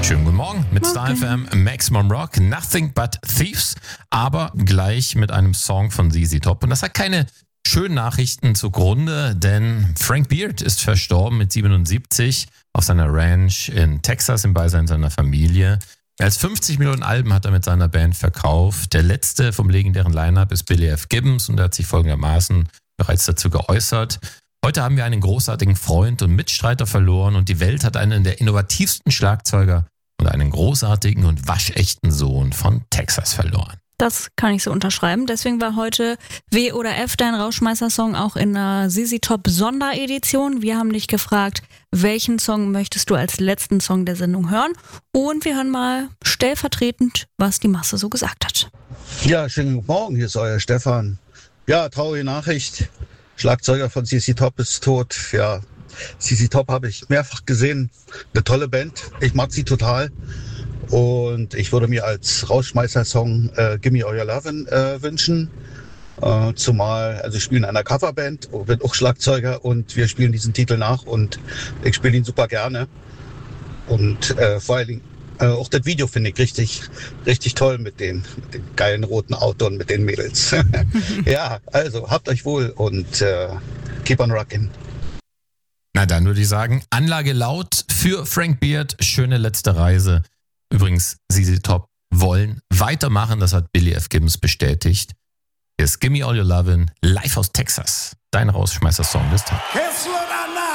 Schönen guten Morgen mit Star FM, Maximum Rock, Nothing But Thieves, aber gleich mit einem Song von ZZ Top. Und das hat keine schönen Nachrichten zugrunde, denn Frank Beard ist verstorben mit 77 auf seiner Ranch in Texas im Beisein seiner Familie. Mehr als 50 Millionen Alben hat er mit seiner Band verkauft. Der letzte vom legendären Line-Up ist Billy F. Gibbons und er hat sich folgendermaßen bereits dazu geäußert. Heute haben wir einen großartigen Freund und Mitstreiter verloren und die Welt hat einen der innovativsten Schlagzeuger und einen großartigen und waschechten Sohn von Texas verloren. Das kann ich so unterschreiben. Deswegen war heute W oder F dein Rausschmeißer-Song auch in einer ZZ Top Sonderedition. Wir haben dich gefragt, welchen Song möchtest du als letzten Song der Sendung hören? Und wir hören mal stellvertretend, was die Masse so gesagt hat. Ja, schönen guten Morgen, hier ist euer Stefan. Ja, traurige Nachricht. Schlagzeuger von ZZ Top ist tot. Ja, ZZ Top habe ich mehrfach gesehen. Eine tolle Band. Ich mag sie total. Und ich würde mir als Rausschmeißer-Song Gimme All Your Lovin' wünschen. Zumal, also ich spiele in einer Coverband, bin auch Schlagzeuger und wir spielen diesen Titel nach und ich spiele ihn super gerne. Und vor allen Dingen auch das Video finde ich richtig toll mit dem geilen roten Auto und mit den Mädels. Ja, also habt euch wohl und keep on rockin'. Na dann würde ich sagen, Anlage laut für Frank Beard, schöne letzte Reise. Übrigens, ZZ Top wollen weitermachen, das hat Billy F. Gibbons bestätigt. Hier ist Gimme All Your Lovin', live aus Texas, dein Rausschmeißer-Song des Tages.